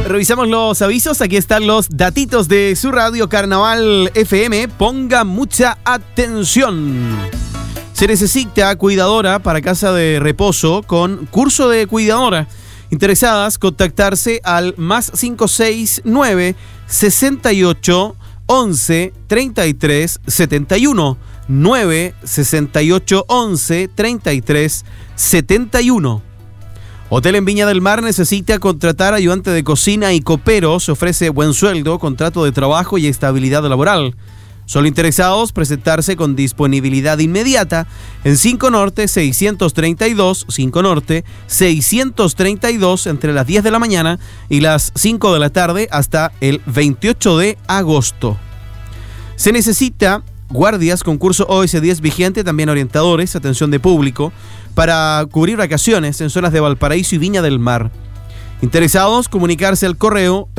Revisamos los avisos, aquí están los datitos de su radio Carnaval FM. Ponga mucha atención. Se necesita cuidadora para casa de reposo con curso de cuidadora. Interesadas, contactarse al más 569 68 11 33 71 9 68 11 33 71. Hotel en Viña del Mar necesita contratar ayudante de cocina y copero. Se ofrece buen sueldo, contrato de trabajo y estabilidad laboral. Solo interesados presentarse con disponibilidad inmediata en 5 Norte 632, 5 Norte 632 entre las 10 de la mañana y las 5 de la tarde hasta el 28 de agosto. Se necesita guardias, concurso OS10 vigente, también orientadores, atención de público, para cubrir vacaciones en zonas de Valparaíso y Viña del Mar. Interesados, comunicarse al correo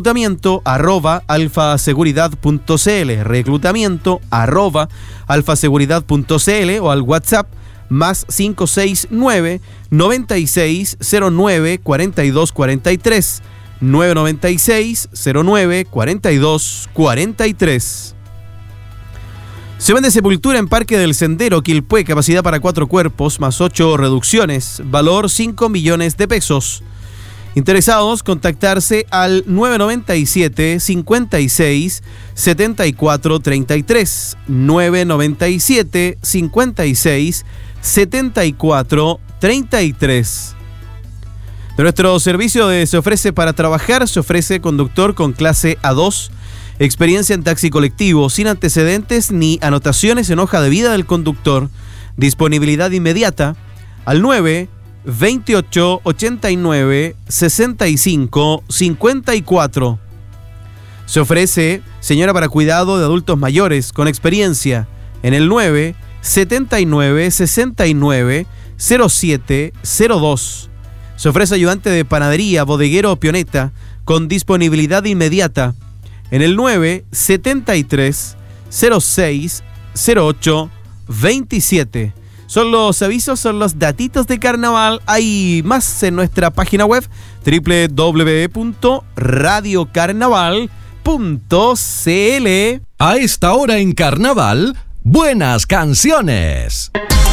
reclutamiento@alfaseguridad.cl, reclutamiento@alfaseguridad.cl o al WhatsApp más 569 9609 4243 996 09 4243. Se vende sepultura en Parque del Sendero, Quilpué, capacidad para 4 cuerpos, más 8 reducciones, valor 5 millones de pesos. Interesados, contactarse al 997 56 74 33, 997 56 74 33. De nuestro servicio Se ofrece para trabajar, se ofrece conductor con clase A2, experiencia en taxi colectivo, sin antecedentes ni anotaciones en hoja de vida del conductor. Disponibilidad inmediata al 9 28 89 65 54. Se ofrece señora para cuidado de adultos mayores con experiencia en el 9 79 69 07 02. Se ofrece ayudante de panadería, bodeguero o pioneta con disponibilidad inmediata en el 9 73 06 08 27. Son los avisos, son los datitos de carnaval. Hay más en nuestra página web www.radiocarnaval.cl. A esta hora en Carnaval, buenas canciones.